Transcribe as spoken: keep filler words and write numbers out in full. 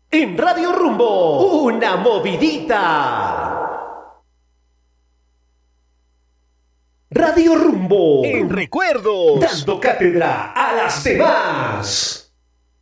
En Radio Rumbo, una movidita. Radio Rumbo, En recuerdos, dando cátedra a las demás.